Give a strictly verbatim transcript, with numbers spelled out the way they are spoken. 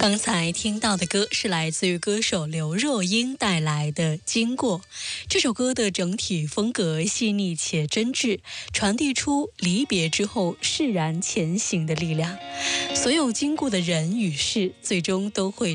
刚才听到的歌是来自于歌手刘若英带来的《经过》。这首歌的整体风格细腻且真挚，传递出离别之后释然前行的力量。所有经过的人与事，最终都会